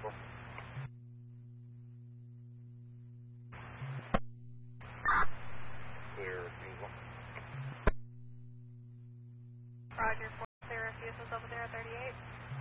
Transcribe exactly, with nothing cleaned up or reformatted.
Clear refusal. Roger, for clear refusals over there at thirty-eight.